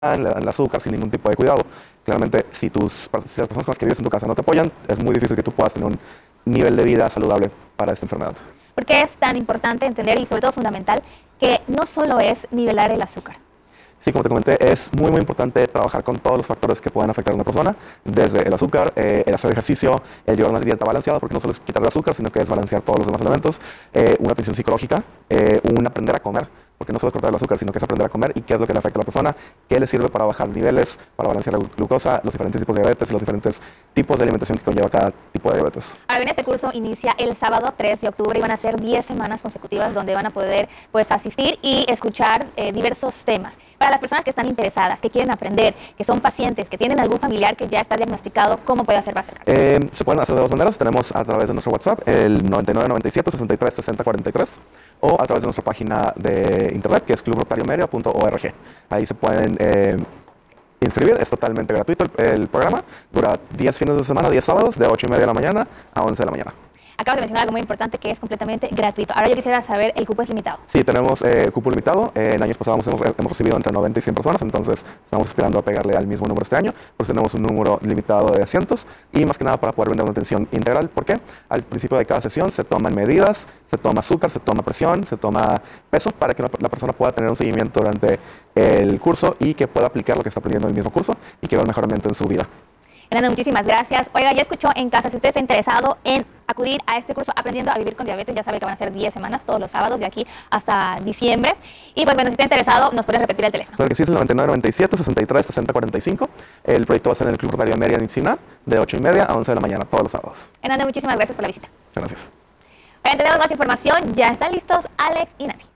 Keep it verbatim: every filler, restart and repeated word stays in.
le dan el azúcar sin ningún tipo de cuidado. Claramente, si, tus, si las personas con las que vives en tu casa no te apoyan, es muy difícil que tú puedas tener un nivel de vida saludable para esta enfermedad. ¿Por qué es tan importante entender y sobre todo fundamental que no solo es nivelar el azúcar? Sí, como te comenté, es muy muy importante trabajar con todos los factores que pueden afectar a una persona, desde el azúcar, eh, el hacer ejercicio, el llevar una dieta balanceada, porque no solo es quitar el azúcar, sino que es balancear todos los demás elementos, eh, una atención psicológica, eh, un aprender a comer, porque no solo es cortar el azúcar, sino que es aprender a comer y qué es lo que le afecta a la persona, qué le sirve para bajar niveles, para balancear la glucosa, los diferentes tipos de diabetes y los diferentes tipos de alimentación que conlleva cada tipo de diabetes. Ahora bien, este curso inicia el sábado tres de octubre y van a ser diez semanas consecutivas donde van a poder pues, asistir y escuchar eh, diversos temas. Para las personas que están interesadas, que quieren aprender, que son pacientes, que tienen algún familiar que ya está diagnosticado, ¿cómo puede hacer para acercarse? Eh, se pueden hacer de dos maneras. Tenemos a través de nuestro WhatsApp el noventa y nueve noventa y siete sesenta y tres sesenta cuarenta y tres o a través de nuestra página de internet que es club rotario media punto org. Ahí se pueden eh, inscribir, es totalmente gratuito el, el programa. Dura diez fines de semana, diez sábados, de ocho y media de la mañana a once de la mañana. Acabas de mencionar algo muy importante que es completamente gratuito. Ahora yo quisiera saber, ¿el cupo es limitado? Sí, tenemos eh, cupo limitado. Eh, en años pasados hemos, hemos recibido entre noventa y cien personas, entonces estamos esperando a pegarle al mismo número este año. Pues tenemos un número limitado de asientos y más que nada para poder brindar una atención integral. ¿Por qué? Al principio de cada sesión se toman medidas, se toma azúcar, se toma presión, se toma peso para que la persona pueda tener un seguimiento durante el curso y que pueda aplicar lo que está aprendiendo en el mismo curso y que vea un mejoramiento en su vida. Fernando, muchísimas gracias. Oiga, ya escuchó en casa, si usted está interesado en acudir a este curso Aprendiendo a Vivir con Diabetes, ya sabe que van a ser diez semanas, todos los sábados, de aquí hasta diciembre. Y pues bueno, si está interesado, ¿nos puede repetir el teléfono? Claro que sí, es el noventa y nueve noventa y siete sesenta y tres sesenta cuarenta y cinco. El proyecto va a ser en el Club Rotario Mérida en Itzina, de ocho y media a once de la mañana, todos los sábados. Fernando, muchísimas gracias por la visita. Gracias. Para tener más información, ya están listos Alex y Nancy.